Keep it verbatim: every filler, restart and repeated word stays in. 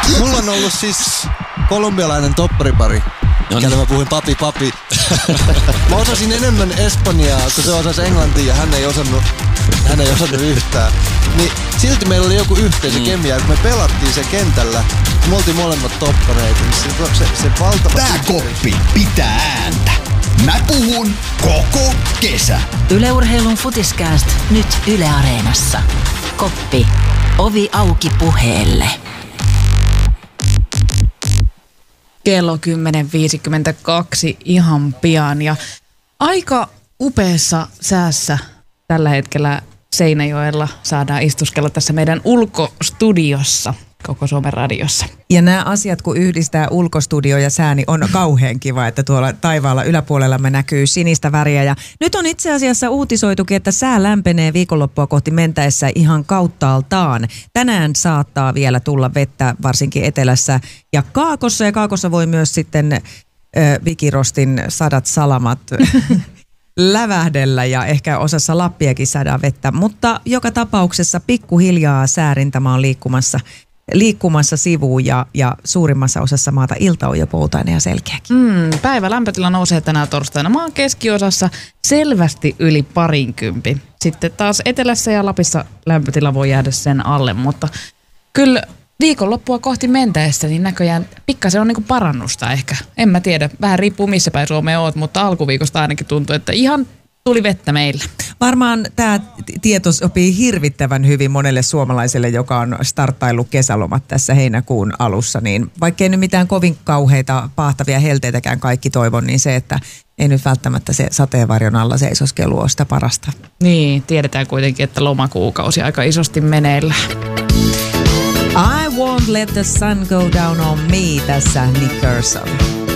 Mulla on ollut siis kolumbialainen topparipari. No niin. Mä puhuin papi papi. Mä osasin enemmän espanjaa, kun se osasi englantia ja hän ei osannut, hän ei osannut yhtään. Niin silti meillä oli joku yhteisökemia, mm. kun me pelattiin se kentällä. Me oltiin molemmat toppareita. Niin se, se, se valtava... Tää koppi pitää ääntä. Mä puhun koko kesä. Yle Urheilun Futiskääst nyt Yle Areenassa. Koppi. Ovi auki puheelle. Kello kymmenen viisikymmentäkaksi ihan pian ja aika upeassa säässä tällä hetkellä Seinäjoella saadaan istuskella tässä meidän ulkostudiossa koko Suomen radiossa. Ja nämä asiat, kun yhdistää ulkostudio ja sää, niin on kauhean kiva, että tuolla taivaalla yläpuolella me näkyy sinistä väriä. Ja nyt on itse asiassa uutisoitukin, että sää lämpenee viikonloppua kohti mentäessä ihan kauttaaltaan. Tänään saattaa vielä tulla vettä, varsinkin etelässä ja Kaakossa. Ja Kaakossa voi myös sitten äh, Vikirostin sadat salamat lävähdellä ja ehkä osassa Lappiakin saadaan vettä. Mutta joka tapauksessa pikkuhiljaa säärintama on liikkumassa. liikkumassa sivuun ja, ja suurimmassa osassa maata ilta on jo poutainen ja selkeäkin. Mm, päivä lämpötila nousee tänään torstaina maan keskiosassa selvästi yli parinkymppi. Sitten taas etelässä ja Lapissa lämpötila voi jäädä sen alle, mutta kyllä viikonloppua kohti mentäessä niin näköjään pikkasen on niinku parannusta ehkä. En mä tiedä, vähän riippuu missä päin Suomea oot, mutta alkuviikosta ainakin tuntuu, että ihan tuli vettä meillä. Varmaan tämä tieto sopii hirvittävän hyvin monelle suomalaiselle, joka on starttaillut kesälomat tässä heinäkuun alussa. Niin vaikkei nyt mitään kovin kauheita paahtavia helteitäkään kaikki toivon, niin se, että ei nyt välttämättä se sateenvarjon alla seisoskelu ole sitä parasta. Niin, tiedetään kuitenkin, että lomakuukausi aika isosti meneillä. I won't let the sun go down on me, tässä Nick Kershaw.